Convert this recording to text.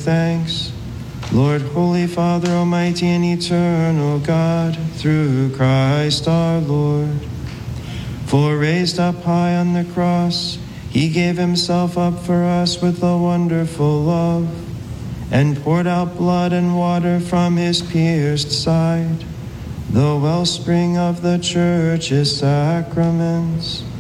thanks. Lord, Holy Father, Almighty and eternal God, through Christ our Lord. For raised up high on the cross, he gave himself up for us with a wonderful love, and poured out blood and water from his pierced side, the wellspring of the church's sacraments.